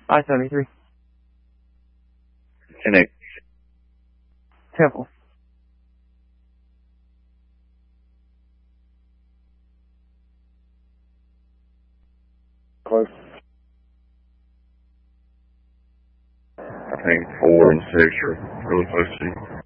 I-73. Connect. Temple. Close. I think 4 and 6 are really close to you.